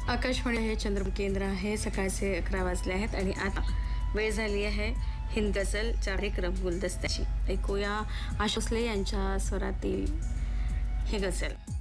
आकाशवाणी हे चंद्रपूर केंद्र आहे. सकाळचे 11 वाजले आहेत आणि आता वेळ झाली आहे हिंद गझल कार्यक्रम गुलदस्त्याची. ऐकूया आशा भोसले यांच्या स्वरातील ही गझल.